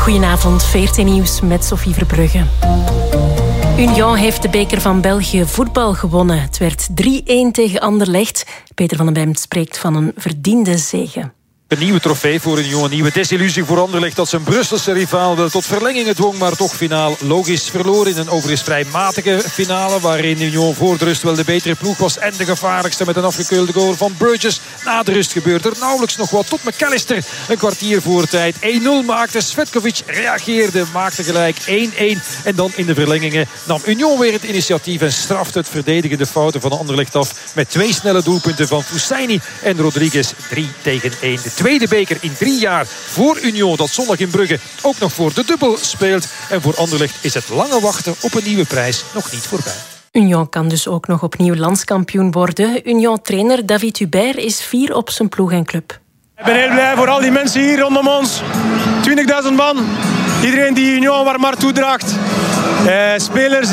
Goedenavond, VRT Nieuws met Sophie Verbrugge. Union heeft de beker van België voetbal gewonnen. Het werd 3-1 tegen Anderlecht. Peter van den Bemt spreekt van een verdiende zege. Een nieuwe trofee voor Union, een nieuwe desillusie voor Anderlecht dat zijn Brusselse rivaal wel tot verlengingen dwong, maar toch finaal logisch verloor in een overigens vrij matige finale waarin Union voor de rust wel de betere ploeg was en de gevaarlijkste met een afgekeurde goal van Burgess. Na de rust gebeurde er nauwelijks nog wat tot McAllister een kwartier voor tijd 1-0 maakte. Svetkovic reageerde, maakte gelijk 1-1 en dan in de verlengingen nam Union weer het initiatief en strafte het verdedigende fouten van Anderlecht af met 2 snelle doelpunten van Fusaini en Rodriguez 3-1. De tweede beker in 3 jaar voor Union dat zondag in Brugge ook nog voor de dubbel speelt. En voor Anderlecht is het lange wachten op een nieuwe prijs nog niet voorbij. Union kan dus ook nog opnieuw landskampioen worden. Union-trainer David Hubert is fier op zijn ploeg en club. Ik ben heel blij voor al die mensen hier rondom ons. 20.000 man. Iedereen die Union warm hart toedraagt. Spelers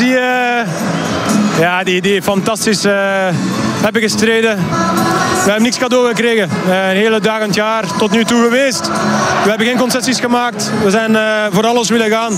die fantastisch hebben gestreden. We hebben niks cadeau gekregen. Een hele dagend jaar tot nu toe geweest. We hebben geen concessies gemaakt. We zijn voor alles willen gaan.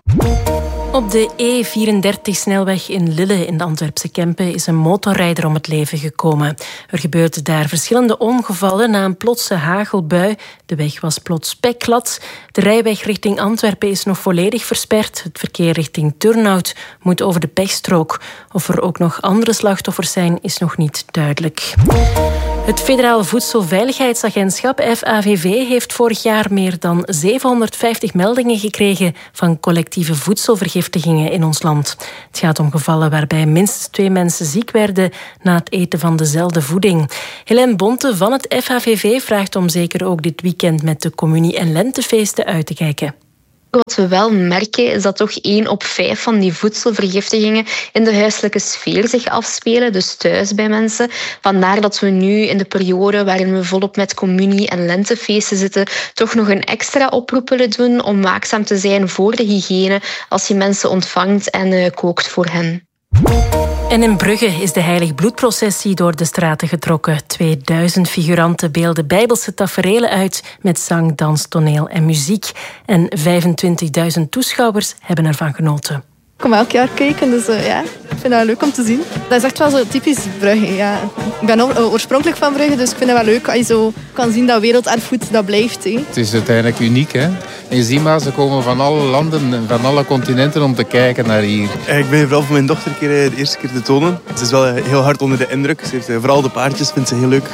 Op de E34-snelweg in Lille in de Antwerpse Kempen is een motorrijder om het leven gekomen. Er gebeurden daar verschillende ongevallen na een plotse hagelbui. De weg was plots spekglad. De rijweg richting Antwerpen is nog volledig versperd. Het verkeer richting Turnhout moet over de pechstrook. Of er ook nog andere slachtoffers zijn, is nog niet duidelijk. Het Federaal Voedselveiligheidsagentschap, FAVV, heeft vorig jaar meer dan 750 meldingen gekregen van collectieve voedselvergiftigingen in ons land. Het gaat om gevallen waarbij minstens 2 mensen ziek werden na het eten van dezelfde voeding. Helene Bonte van het FAVV vraagt om zeker ook dit weekend met de communie- en lentefeesten uit te kijken. Wat we wel merken is dat toch 1 op 5 van die voedselvergiftigingen in de huiselijke sfeer zich afspelen, dus thuis bij mensen. Vandaar dat we nu in de periode waarin we volop met communie- en lentefeesten zitten, toch nog een extra oproep willen doen om waakzaam te zijn voor de hygiëne als je mensen ontvangt en kookt voor hen. En in Brugge is de heilig bloedprocessie door de straten getrokken. 2000 figuranten beelden bijbelse taferelen uit met zang, dans, toneel en muziek. En 25.000 toeschouwers hebben ervan genoten. Ik kom elk jaar kijken, dus ik vind dat leuk om te zien. Dat is echt wel zo typisch Brugge. Ja. Ik ben oorspronkelijk van Brugge, dus ik vind het wel leuk als je zo kan zien dat werelderfgoed dat blijft. Hè. Het is uiteindelijk uniek. Hè? En je ziet maar, ze komen van alle landen en van alle continenten om te kijken naar hier. Ik ben hier vooral voor mijn dochter de eerste keer te tonen. Ze is wel heel hard onder de indruk. Ze heeft vooral de paardjes, vindt ze heel leuk.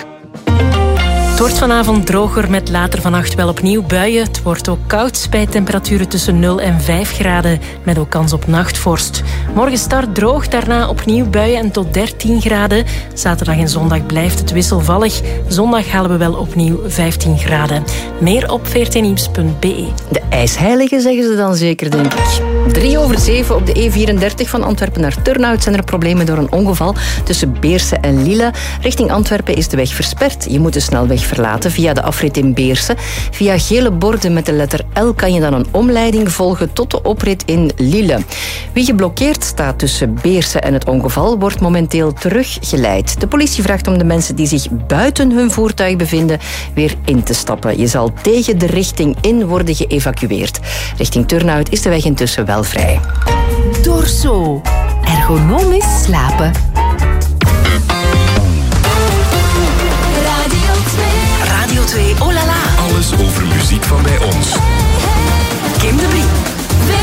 Het wordt vanavond droger met later vannacht wel opnieuw buien. Het wordt ook koud bij temperaturen tussen 0 en 5 graden. Met ook kans op nachtvorst. Morgen start droog, daarna opnieuw buien en tot 13 graden. Zaterdag en zondag blijft het wisselvallig. Zondag halen we wel opnieuw 15 graden. Meer op vrtnieuws.be. De ijsheilige zeggen ze dan zeker, denk ik. 7:03 op de E34 van Antwerpen naar Turnhout zijn er problemen door een ongeval tussen Beerse en Lille. Richting Antwerpen is de weg versperd. Je moet de snelweg verlaten via de afrit in Beerse. Via gele borden met de letter L kan je dan een omleiding volgen tot de oprit in Lille. Wie geblokkeerd staat tussen Beerse en het ongeval wordt momenteel teruggeleid. De politie vraagt om de mensen die zich buiten hun voertuig bevinden weer in te stappen. Je zal tegen de richting in worden geëvacueerd. Richting Turnhout is de weg intussen wel vrij. Dorso. Ergonomisch slapen. Radio 2, oh la la. Alles over muziek van bij ons.